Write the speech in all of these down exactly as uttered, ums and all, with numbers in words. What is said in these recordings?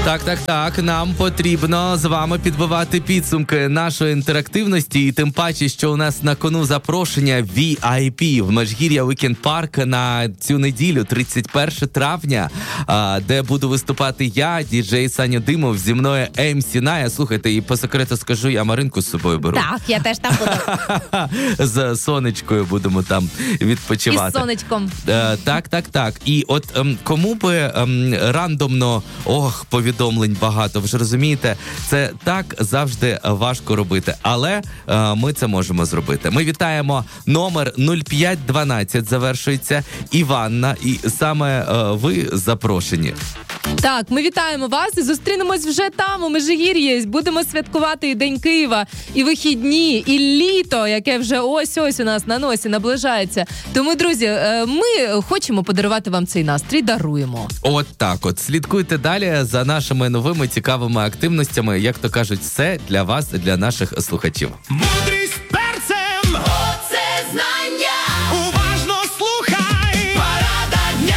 Так, так, так. Нам потрібно з вами підбивати підсумки нашої інтерактивності, і тим паче, що у нас на кону запрошення ві ай пі в Межгір'я Weekend Park на цю неділю, тридцять перше травня, де буду виступати я, діджей Саня Димов, зі мною ем сі Ная. Слухайте, і по секрету скажу, я Маринку з собою беру. Так, я теж там буду. З сонечкою будемо там відпочивати. І з сонечком. Так, так, так. І от ем, кому би ем, рандомно, ох, повідомлень багато, ви ж розумієте, це так завжди важко робити, але е, ми це можемо зробити. Ми вітаємо, номер нуль п'ять дванадцять завершується, Іванна, і саме е, ви запрошені. Так, ми вітаємо вас і зустрінемось вже там, у Межигір'ї. Будемо святкувати і День Києва, і вихідні, і літо, яке вже ось-ось у нас на носі наближається. Тому, друзі, ми хочемо подарувати вам цей настрій, даруємо. От так от. Слідкуйте далі за нашими новими цікавими активностями. Як то кажуть, все для вас, для наших слухачів. Мудрість перцем! Оце знання! Уважно слухай! Парада дня!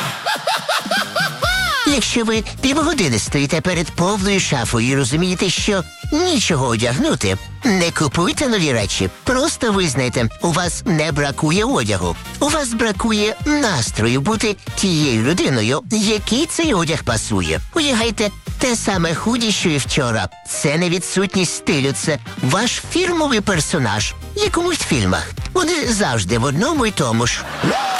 Якщо ви півгодини стоїте перед повною шафою і розумієте, що нічого одягнути, не купуйте нові речі. Просто визнайте, у вас не бракує одягу. У вас бракує настрою бути тією людиною, якій цей одяг пасує. Одягайте те саме худі, що і вчора. Це не відсутність стилю, це ваш фірмовий персонаж, як у мультфільмах. Вони завжди в одному й тому ж.